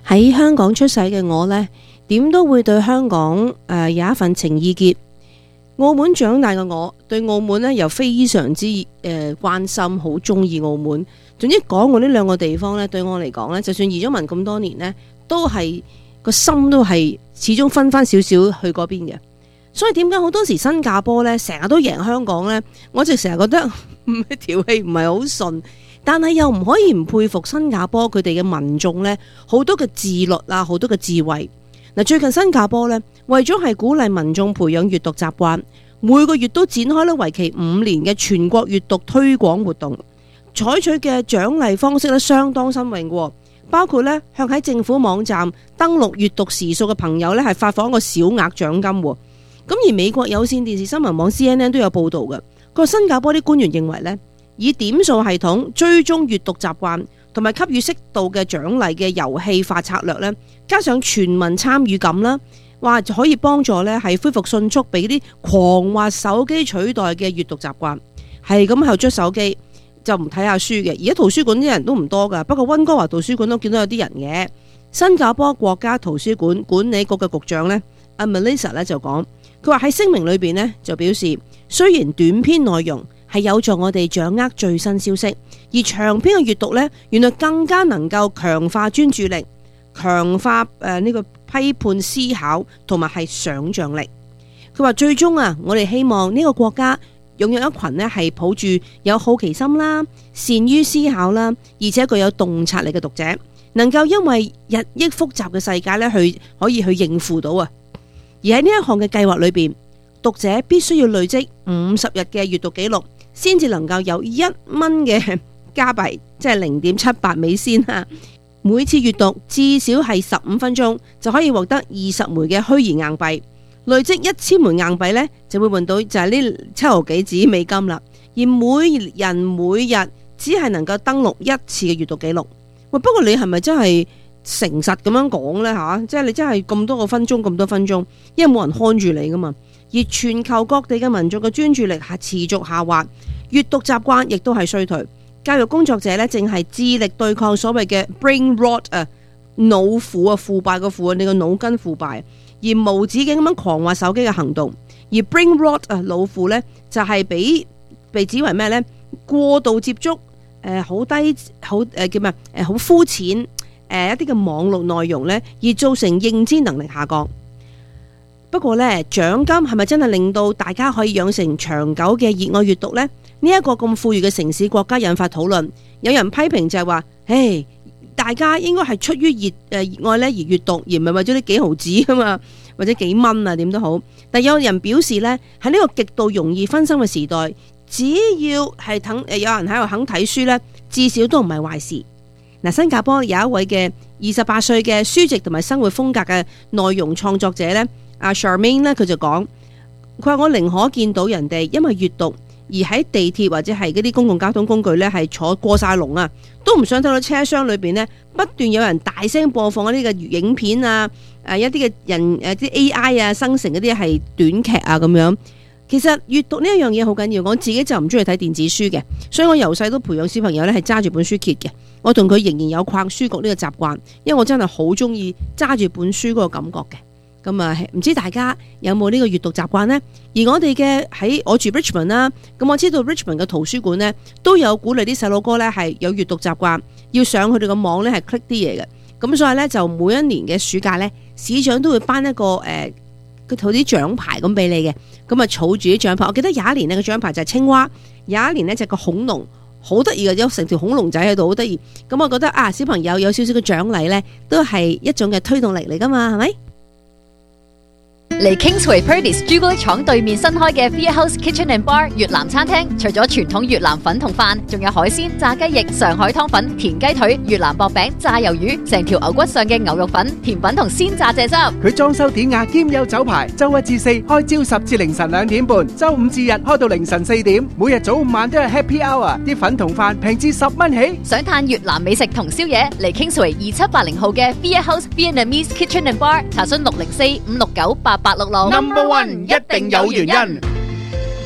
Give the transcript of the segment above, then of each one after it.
喺香港出世嘅我呢，點都會對香港有一份情意結。澳門長大嘅我，對澳門呢又非常之關心，好中意澳門。總之講過呢兩個地方呢，對我嚟講呢，就算移咗民咁多年呢，都係個心都係始終分翻少少去嗰邊嘅。所以點解好多時新加坡呢成日都贏香港呢？我就成日覺得條氣唔係好順。但係又唔可以唔佩服新加坡佢哋嘅民眾呢，好多嘅自律啊，好多嘅智慧。嗱，最近新加坡呢，為咗係鼓勵民眾培養閱讀習慣，每個月都展開咧為期5年嘅全國閱讀推廣活動，採取嘅獎勵方式咧相當新穎嘅，包括呢向喺政府網站登錄閱讀時數嘅朋友呢係發放一個小額獎金。咁而美國有線電視新聞網 CNN 都有報導嘅，個新加坡啲官員認為呢，以點數系統追蹤閱讀習慣同埋給予適度嘅獎勵嘅遊戲化策略呢，加上全民參與感啦，話就可以幫助呢係恢復迅速俾啲狂滑手機取代嘅閱讀習慣。係咁後捽手機就唔睇下書嘅。而家圖書館啲人都唔多噶，不過溫哥華圖書館都見到有啲人嘅。新加坡國家圖書館管理局嘅局長呢，阿 Melissa 呢就講，佢話喺聲明裏邊呢就表示，雖然短篇內容係有助我哋掌握最新消息，而長篇嘅閱讀呢，原來更加能夠強化專注力，強化呢個批判思考同埋係想像力。佢話最終啊，我哋希望呢個國家擁有一群呢係抱住有好奇心啦、善於思考啦，而且具有洞察力嘅讀者，能夠因為日益複雜嘅世界呢可以去應付到啊。而喺呢一項嘅計劃裏邊，讀者必須要累積50日嘅閱讀記錄，先至能夠有1蚊嘅加幣，即係0.78美仙啊！每次閱讀至少係15分鐘，就可以獲得20枚嘅虛擬硬幣。累積1000枚硬幣呢，就會換到就係呢7毫幾紙美金啦。而每人每日只係能夠登錄1次嘅閱讀記錄。喂，不過你係咪真係誠實咁樣講呢？吓？即係你真係咁多個分鐘，咁多分鐘，因為冇人看住你噶嘛。而全球各地嘅民眾嘅專注力係持續下滑，閱讀習慣亦都係衰退。教育工作者呢，正係致力對抗所謂嘅 brain rot 腦腐啊，腐敗個腐啊，你個腦筋腐敗，而無止境咁樣狂滑手機嘅行動。而 brain rot 腦腐呢，就係被指為咩呢？過度接觸好低好叫咩好膚淺一啲嘅網絡內容呢，而造成認知能力下降。不過呢，獎金係咪真係令到大家可以養成長久嘅熱愛閱讀呢？呢一個咁富裕嘅城市國家引發討論，有人批評就係話，大家應該係出於熱愛咧而閱讀，而唔係為咗呢幾毫子啊嘛，或者幾蚊啊點都好。但有人表示呢，喺呢個極度容易分心嘅時代，只要係有人喺度肯睇書呢，至少都唔係壞事。嗱，新加坡有一位嘅28歲嘅書籍同埋生活風格嘅內容創作者呢，阿 Charmaine 呢，佢就講，佢話我寧可見到人哋因為閱讀而喺地鐵或者係嗰啲公共交通工具呢係坐過晒龍啊，都唔想睇到車廂裏邊呢不斷有人大聲播放一啲嘅影片啊，一啲嘅人啲 AI 啊生成嗰啲係短劇啊咁樣。其實閱讀呢一樣嘢好緊要，我自己就唔中意睇電子書嘅，所以我由細都培養小朋友呢係揸住本書揭嘅。我同佢仍然有逛書局呢個習慣，因為我真係好中意揸住本書嗰個感覺嘅。咁啊，唔知大家有冇呢個閱讀習慣呢？而我哋嘅喺我住 Richmond 啦，咁我知道 Richmond 嘅圖書館呢都有鼓勵啲細路哥呢係有閱讀習慣，要上佢哋個網呢係 click 啲嘢嘅。咁所以呢，就每一年嘅暑假呢，市長都會頒一個佢套啲獎牌咁俾你嘅。咁啊，儲住啲獎牌。我記得有一年呢個獎牌就係青蛙，有一年呢就係個恐龍，好得意嘅，有成條恐龍仔喺度，好得意。咁我覺得啊，小朋友有少少嘅獎勵呢，都係一種嘅推動力嚟噶嘛，係咪？ 嚟 Kingsway Purdy's 朱古力廠對面新開嘅 Fia House Kitchen and Bar 越南餐廳，除咗傳統越南粉同飯，仲有海鮮、炸雞翼、上海湯粉、田雞腿、越南薄餅、炸魷魚，成條牛骨上嘅牛肉粉、甜品同鮮炸蔗汁。 佢裝修典雅兼有酒牌，周1至4開朝10至凌晨2點半，周5至日開到凌晨4點，每日早午晚都有 Happy Hour， 啲粉同飯平至10蚊起。 想嘆越南美食同宵夜，嚟 Kingsway 2780號嘅 Fia House Vietnamese Kitchen and Bar， 查詢604-569-8866。 Number 1一定有原因。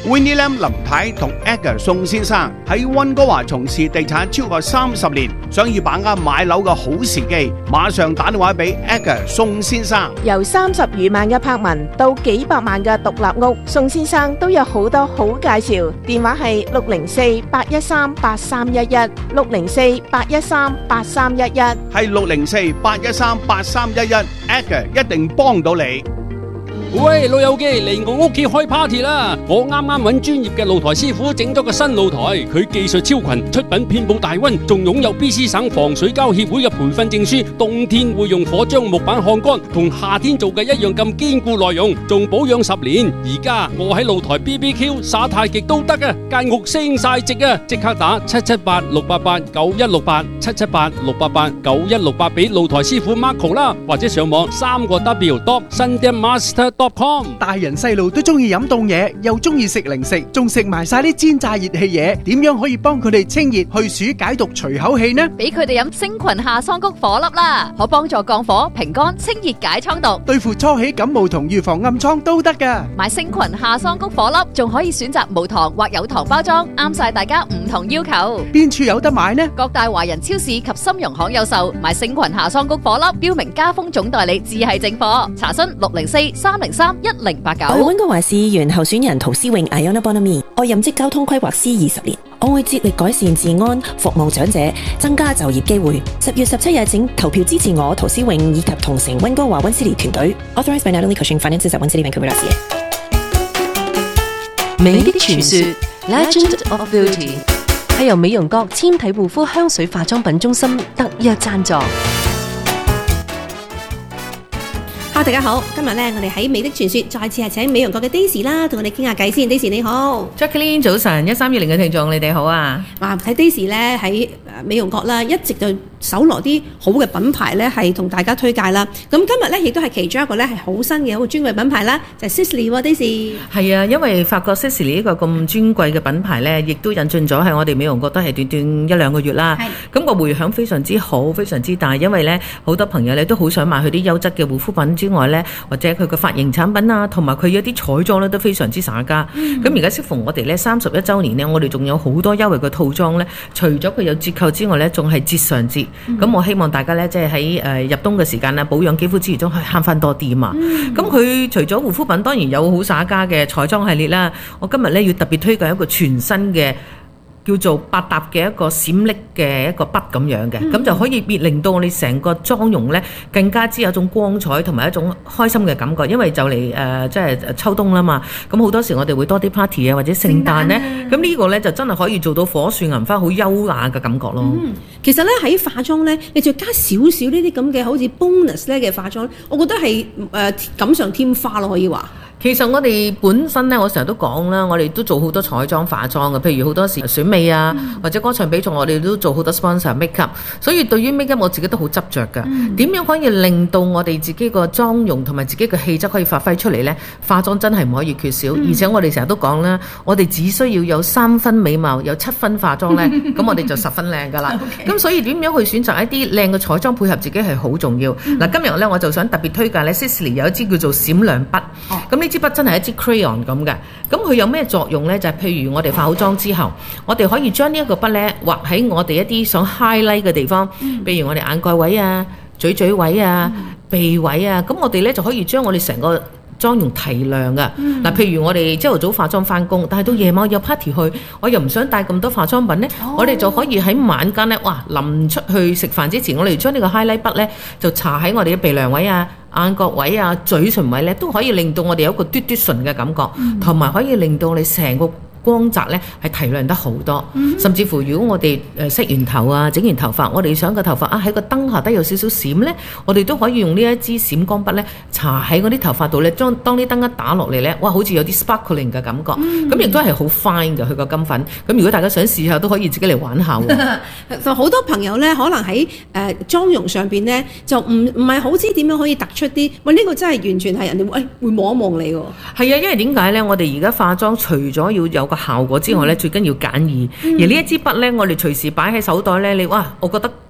Winnie Lam 林太同 Edgar 宋先生喺溫哥華從事地產超過30年，想要把握買樓嘅好時機，馬上打電話俾 Edgar 宋先生。 由30餘萬嘅柏文到幾百萬嘅獨立屋，宋先生都有好多好介紹。電話係604-813-8311 604-813-8311， 係604-813-8311 ，Edgar 一定幫到你。 喂，老友記嚟我屋企開 party 啦！我啱啱揾專業嘅露台師傅整咗個新露台，佢技術超群，出品遍佈大溫，仲擁有 BC 省防水膠協會嘅培訓證書。冬天會用火將木板烘乾，同夏天做嘅一樣咁堅固耐用，仲保養10年。而家我喺露台 BBQ 耍太極都得啊！間屋升晒值啊！即刻打778-688-9168 778-688-9168俾露台師傅 Marco 啦，或者上網3W.sundanmaster.com。 大人細路都中意飲凍嘢，又中意食零食，仲食埋晒啲煎炸熱氣嘢，點樣可以幫佢哋清熱去暑解毒除口氣呢？ 俾佢哋飲星群夏桑菊火粒啦，可幫助降火、平肝、清熱解瘡毒， 對付初起感冒同預防暗瘡都得㗎。 買星群夏桑菊火粒，仲可以選擇無糖或有糖包裝，啱晒大家唔同要求。 邊處有得買呢？ 各大華人超市及深融行有售。買星群夏桑菊火粒，標明家風總代理，只係正貨。查詢604-303-1089。 我係溫哥華市議員候選人陶思穎 Iona Bonamy， 我任職交通規劃師20年，我會致力改善治安，服務長者，增加就業機會。10月17日請投票支持我陶思穎以及同城溫哥華溫斯利團隊。Authorized by Natalie Cushing Finances at 溫斯利 Vancouver.ca。 美的傳說 Legend of Beauty 係由美容閣纖體護膚香水化妝品中心特約贊助。 大家好，今日咧我哋喺美的傳說再次係請美容閣嘅 Daisy 啦，同我哋傾下偈先。Daisy 你好 ，Jacqueline 早晨，1320嘅聽眾你哋好啊！ 哇，睇 Daisy 咧喺美容閣啦，一直就搜羅啲好嘅品牌咧，係同大家推介啦。咁今日咧亦都係其中一個咧係好新嘅一個專櫃品牌啦，就係 Sisley 喎 Daisy。 係啊，因為發覺 Sisley 呢個咁尊貴嘅品牌咧，亦都引進咗喺我哋美容閣都係短短1-2個月啦。咁個迴響非常之好，非常之大，因為咧好多朋友咧都好想買佢啲優質嘅護膚品之外咧，或者佢嘅髮型產品啊，同埋佢一啲彩妝咧都非常之耍家。咁而家適逢我哋咧31週年咧，我哋仲有好多優惠嘅套裝咧，除咗佢有折扣之外咧，仲係折上折。咁我希望大家咧即係喺入冬嘅時間咧，保養肌膚之餘中可以慳翻多啲嘛。咁佢除咗護膚品，當然有好耍家嘅彩妝系列啦。我今日咧要特別推介一個全新嘅，叫做百搭嘅一個閃力嘅一個筆咁樣嘅，咁就可以令到我哋成個妝容咧更加之有一種光彩同埋一種開心嘅感覺，因為就嚟即係秋冬啦嘛，咁好多時我哋會多啲 party 啊或者聖誕咧，咁呢個咧就真係可以做到火樹銀花好優雅嘅感覺咯。 其實咧喺化妝咧，你就加少少呢啲咁嘅好似 bonus 咧嘅化妝，我覺得係錦上添花咯，可以話。 其實我哋本身咧，我成日都講啦，我哋都做好多彩妝化妝嘅，譬如好多時選美啊，或者歌唱比賽，我哋都做好多 sponsor make up。所以對於 make up 我自己都好執着㗎。點樣可以令到我哋自己個妝容同埋自己嘅氣質可以發揮出嚟呢？化妝真係唔可以缺少。而且我哋成日都講啦，我哋只需要有3分美貌，有7分化妝呢，咁我哋就10分靚㗎啦。咁所以點樣去選擇一啲靚嘅彩妝配合自己係好重要。嗱，今日呢，我就想特別推介呢 Sisley 有一支叫做閃亮筆。咁呢支筆真係一支 crayon 咁嘅，咁佢有咩作用呢？就係譬如我哋化好妝之後，我哋可以將呢一個筆呢畫喺我哋一啲想 highlight 嘅地方，譬如我哋眼蓋位啊、嘴位啊、鼻位啊，咁我哋呢就可以將我哋成個妝容提亮噶。嗱，譬如我哋朝頭早化妝翻工，但係到夜晚有 party 去，我又唔想帶咁多化妝品呢，我哋就可以喺晚間呢，哇，臨出去食飯之前，我哋將呢個 highlight 筆呢就搽喺我哋嘅鼻梁位啊、眼角位啊、嘴唇位呢，都可以令到我哋有一個嘟嘟唇嘅感覺，同埋可以令到你成個光澤咧係提亮得好多，甚至乎如果我哋洗完頭啊、整完頭髮，我哋想個頭髮啊喺個燈下低有少少閃咧，我哋都可以用呢一支閃光筆咧搽喺嗰啲頭髮度咧，當啲燈一打落嚟咧，哇，好似有啲 sparkling 嘅感覺，咁亦都係好 fine 嘅佢個金粉。咁如果大家想試下，都可以自己嚟玩下喎。 就好多朋友咧，可能喺妝容上邊咧，就唔係好知點樣可以突出啲。喂，呢個真係完全係人哋會望一望你喎。係啊，因為點解咧？我哋而家化妝除咗要有個效果之外咧，最緊要簡易。而呢一支筆咧，我哋隨時擺喺手袋咧，你哇，我覺得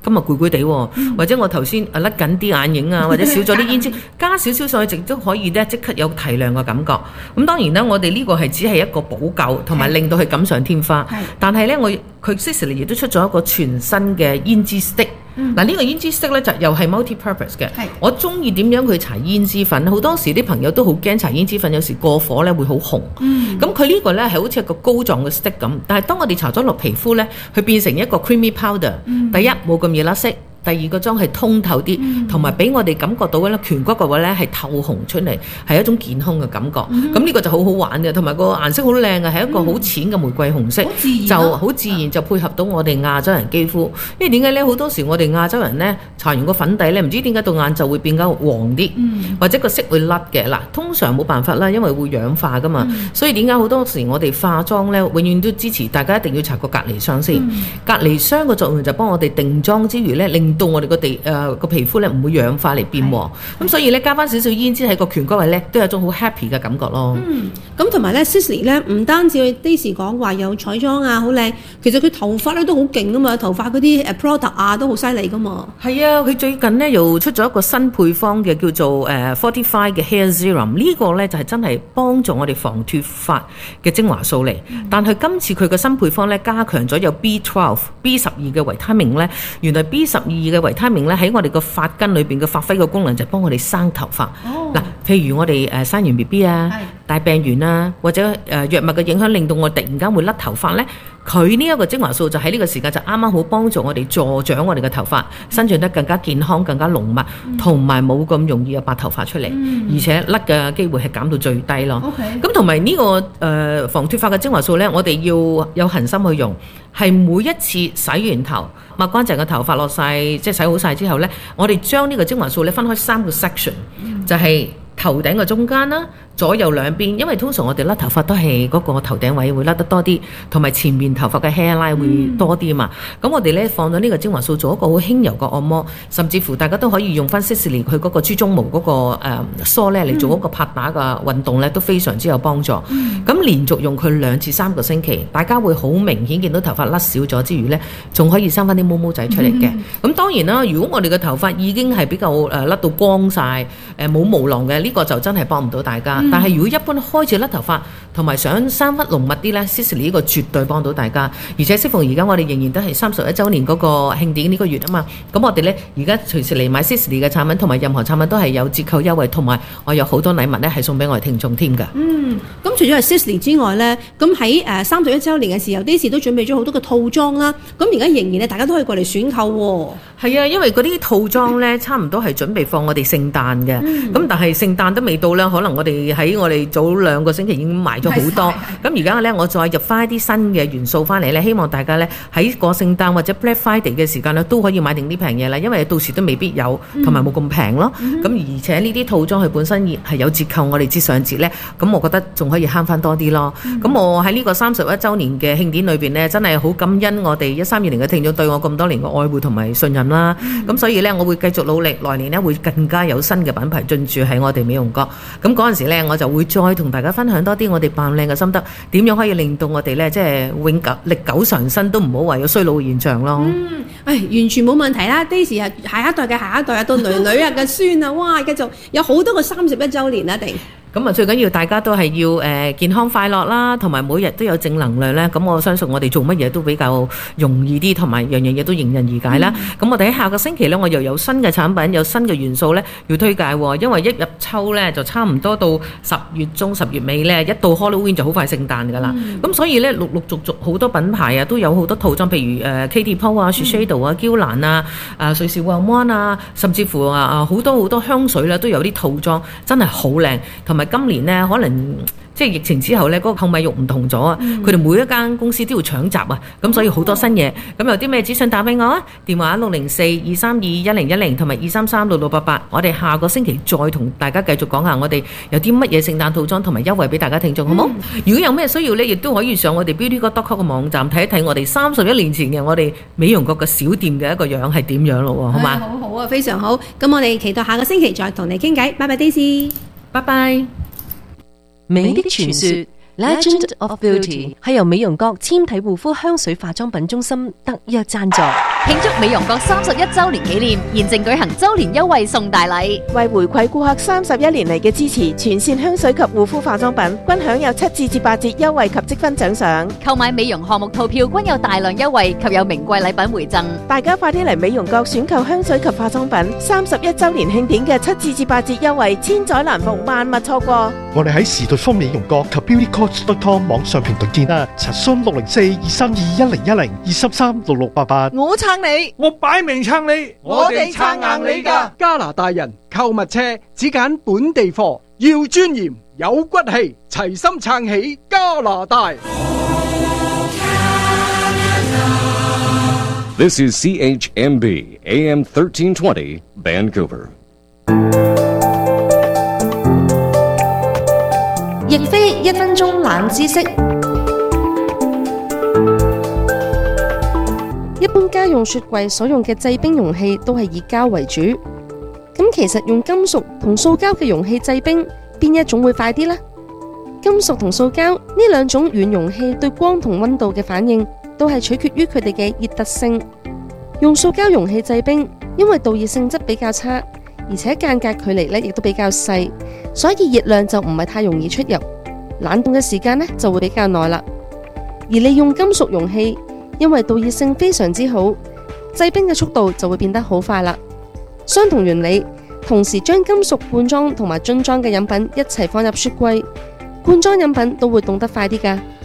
今日攰攰地喎，或者我頭先甩緊啲眼影啊，或者少咗啲胭脂，加少少上去，亦都可以咧即刻有提亮嘅感覺。咁當然啦，我哋呢個係只係一個補救，同埋令到佢錦上添花。但係咧，佢 Sisley 亦都出咗一個全新嘅胭脂 stick。嗱，呢個胭脂 stick 咧就又係 multi-purpose 嘅。我中意點樣去搽胭脂粉？好多時啲朋友都好驚搽胭脂粉，有時過火咧會好紅。咁佢呢個咧係好似一個膏狀嘅 stick 咁，但係當我哋搽咗落皮膚咧，佢變成一個 creamy powder。第一冇咁易甩色。第二個妝係通透啲，同埋俾我哋感覺到咧顴骨嘅話咧係透紅出嚟，係一種健康嘅感覺。咁呢個就好好玩嘅，同埋個顏色好靚嘅，係一個好淺嘅玫瑰紅色，就好自然就配合到我哋亞洲人肌膚。因為點解咧？好多時我哋亞洲人咧搽完個粉底咧，唔知點解到眼就會變得黃啲，或者個色會甩嘅。嗱，通常冇辦法啦，因為會氧化噶嘛。所以點解好多時我哋化妝咧，永遠都支持大家一定要搽個隔離霜先。隔離霜嘅作用就幫我哋定妝之餘咧，令到我哋個皮膚咧唔會氧化嚟變黃，咁所以咧加翻少少胭脂喺個顴骨位咧，都有一種好 happy 嘅感覺咯。 咁同埋咧 Sisley 咧唔單止佢 Daisy 講話有彩妝啊好靚，其實佢頭髮咧都好勁噶嘛，頭髮嗰啲product 啊都好犀利噶嘛。 係啊，佢最近咧又出咗一個新配方嘅叫做Fortify 嘅 Hair Serum， 呢個咧就係真係幫助我哋防脫髮嘅精華素嚟。但係今次佢嘅新配方咧加強咗有 B12、B12嘅維他命咧，原來 B12嘅維他命咧喺我哋個髮根裏邊嘅發揮嘅功能就係幫我哋生頭髮。嗱，譬如我哋生完 BB 啊、大病完啊，或者藥物嘅影響令到我突然間會甩頭髮咧，佢呢一個精華素就喺呢個時間就啱啱好幫助我哋助長我哋嘅頭髮生長得更加健康、更加濃密，同埋冇咁容易有白頭髮出嚟，而且甩嘅機會係減到最低咯。咁同埋呢個防脫髮嘅精華素咧，我哋要有恆心去用，係每一次洗完頭抹乾淨個頭髮落晒，即係洗好晒之後咧，我哋將呢個精華素咧分開3個 section，就係頭頂嘅中間啦，左右兩邊，因為通常我哋甩頭髮都係嗰個頭頂位會甩得多啲，同埋前面頭髮嘅 hairline 會多啲嘛。咁我哋咧放咗呢個精華素做一個好輕柔嘅按摩，甚至乎大家都可以用翻 Sisley 佢嗰個豬鬃毛嗰個梳咧嚟做一個拍打嘅運動咧，都非常之有幫助。咁連續用佢2至3個星期，大家會好明顯見到頭髮甩少咗之餘咧，仲可以生翻啲毛毛仔出嚟嘅。咁當然啦，如果我哋嘅頭髮已經係比較甩到光晒，冇毛囊嘅，呢個就真係幫唔到大家。但係如果一般開始甩頭髮同埋想生髮濃密啲咧，Sisley 呢個絕對幫到大家。而且適逢而家我哋仍然都係31週年嗰個慶典呢個月啊嘛，咁我哋咧而家隨時嚟買 Sisley 嘅產品，同埋任何產品都係有折扣優惠，同埋我有好多禮物咧係送俾我哋聽眾添㗎。 咁除咗係 Sisley 之外咧，咁喺31週年嘅時候，Daisy 都準備咗好多個套裝啦。咁而家仍然咧，大家都可以過嚟選購喎。 係啊，因為嗰啲套裝咧，差唔多係準備放我哋聖誕嘅。咁但係聖誕都未到啦，可能我哋喺我哋早2個星期已經賣咗好多。咁而家咧，我再入翻一啲新嘅元素翻嚟咧，希望大家咧喺過聖誕或者 Black Friday 嘅時間咧，都可以買定啲平嘢啦。因為到時都未必有，同埋冇咁平咯。咁而且呢啲套裝佢本身係有折扣，我哋節上節咧，咁我覺得仲可以慳翻多啲咯。咁我喺呢個31週年嘅慶典裏邊咧，真係好感恩我哋1320嘅聽眾對我咁多年嘅愛護同埋信任啦。咁所以咧，我會繼續努力，來年咧會更加有新嘅品牌進駐喺我哋美容閣。咁嗰陣時咧，我就會再同大家分享多啲我哋扮靚嘅心得，點樣可以令到我哋咧即係歷久常新，都唔好話有衰老嘅現象咯。 完全冇問題啦。Daisy 啊，下一代嘅下一代啊，到女女啊嘅孫啊，哇，繼續有好多個31週年一定。 咁啊，最緊要大家都係要健康快樂啦，同埋每日都有正能量咧。咁我相信我哋做乜嘢都比較容易啲，同埋樣樣嘢都迎刃而解啦。咁我哋喺下個星期咧，我又有新嘅產品，有新嘅元素咧要推介喎。因為一入秋咧就差唔多到10月中、10月尾咧，一到 Halloween 就好快聖誕㗎啦。咁所以咧陸續好多品牌啊都有好多套裝，譬如Katie Pou 啊、Shiseido 啊、嬌蘭啊、瑞士 One 啊，甚至乎好多香水啦都有啲套裝，真係好靚，同埋今年呢，可能即係疫情之後呢，嗰個購買欲唔同咗啊！佢哋每一間公司都要搶閘啊！咁所以好多新嘢。咁有啲咩資訊打俾我啊？電話604-232-1010同埋233-6688。我哋下個星期再同大家繼續講下我哋有啲乜嘢聖誕套裝同埋優惠俾大家聽眾，好冇？如果有咩需要呢，亦都可以上我哋 beautygod.com 嘅網站睇一睇我哋31年前嘅我哋美容閣嘅小店嘅一個樣係點樣咯，好嘛？ 好好啊，非常好。咁我哋期待下個星期再同你傾偈。拜拜 Daisy， 拜拜。 美的傳說 Legend of Beauty 係由美容閣纖體護膚香水化妝品中心特約贊助。 慶祝美容閣31週年紀念，現正舉行週年優惠送大禮。 為回饋顧客31年嚟嘅支持，全線香水及護膚化妝品均享有7至8折優惠及積分獎賞。 購買美容項目套票均有大量優惠及有名貴禮品回贈。 大家快啲嚟美容閣選購香水及化妝品，31週年慶典嘅7至8折優惠，千載難逢，萬勿錯過。 我哋喺時代豐美容閣及 beautycoach.com 網上平台見啦，查詢604-232-1010、233-6688。 我撐你， 我擺明撐你， 我哋撐硬你㗎。 加拿大人購物車只揀本地貨，要尊嚴有骨氣，齊心撐起加拿大。 This is CHMB AM 1320 Vancouver。 亦非1分鐘冷知識。 一般家用雪櫃所用嘅製冰容器都係以膠為主，咁其實用金屬同塑膠嘅容器製冰，邊一種會快啲呢？金屬同塑膠呢兩種軟容器對光同溫度嘅反應都係取決於佢哋嘅熱特性。用塑膠容器製冰，因為導熱性質比較差，而且間隔距離亦都比較細，所以熱量就唔係太容易出入，冷凍嘅時間就會比較耐啦。而利用金屬容器，因為導熱性非常之好，製冰嘅速度就會變得好快啦。相同原理，同時將金屬罐裝同埋樽裝嘅飲品一齊放入雪櫃，罐裝飲品都會凍得快啲㗎。